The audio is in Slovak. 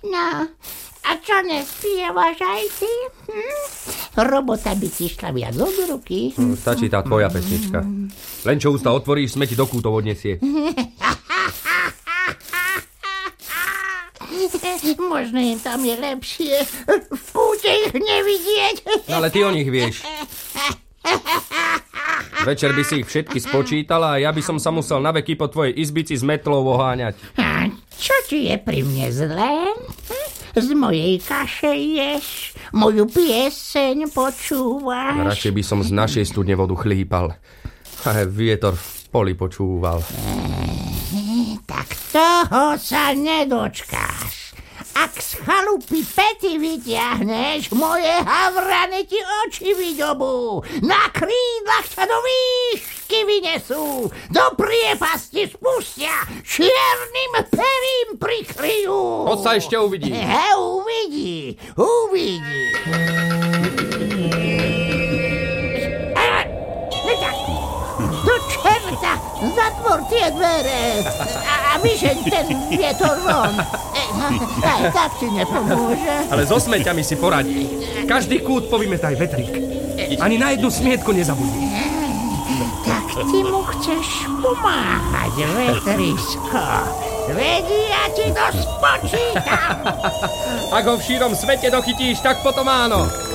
No, a čo nespievaš aj ty? Robota by ti šla viac od ruky. Stačí tá tvoja pesnička. Len čo ústa otvoríš, sme ti do kútov odniesie. Možno im tam je lepšie. V kúte ich nevidieť. Ale ty o nich vieš. Večer by si ich všetky spočítala a ja by som sa musel na veky po tvojej izbici s metlou oháňať. A čo ti je pri mne zlé? Z mojej kaše ješ, moju pieseň počúvaš. Radšej by som z našej studne vodu chlípal. A vietor v poli počúval. Tak toho sa nedočkáš. Ak z chalupy Pety vyťahneš, moje havrany ti oči vydobú. Na krídlach ťa do výšky vynesú, do priepasti spustia, čiernym perím prikryjú. Poď sa ešte uvidí. Uvidí. Do čerta, zatvor tie dvere a vyžeň ten vietor von. Aj tak ti nepomôže. Ale so smeťami si poradí. Každý kút povymetaj vetrík. Ani na jednu smietku nezabudni. Tak ty mu chceš pomáhať, vetrisko. Veď ja ti to spočítam. Ak ho v šírom svete dochytíš, tak potom áno.